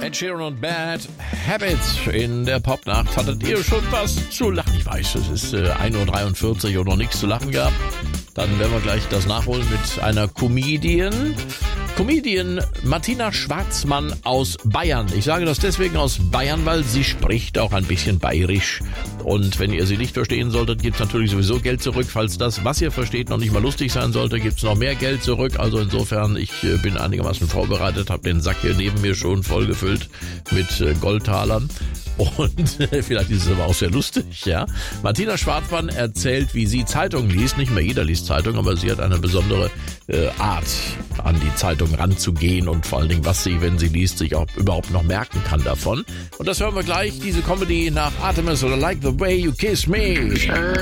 Ed Sheeran und Bad Habits in der Popnacht. Hattet ihr schon was zu lachen? Ich weiß, es ist 1:43 Uhr und noch nichts zu lachen gehabt. Dann werden wir gleich das nachholen mit einer Comedian Martina Schwarzmann aus Bayern. Ich sage das deswegen aus Bayern, weil sie spricht auch ein bisschen bayerisch. Und wenn ihr sie nicht verstehen solltet, gibt's natürlich sowieso Geld zurück. Falls das, was ihr versteht, noch nicht mal lustig sein sollte, gibt's noch mehr Geld zurück. Also insofern, ich bin einigermaßen vorbereitet, habe den Sack hier neben mir schon vollgefüllt mit Goldtalern. Und vielleicht ist es aber auch sehr lustig, ja. Martina Schwarzmann erzählt, wie sie Zeitungen liest. Nicht mehr jeder liest Zeitung, aber sie hat eine besondere Art, an die Zeitung ranzugehen und vor allen Dingen, was sie, wenn sie liest, sich auch überhaupt noch merken kann davon. Und das hören wir gleich, diese Comedy nach Artemis oder Like the Way You Kiss Me.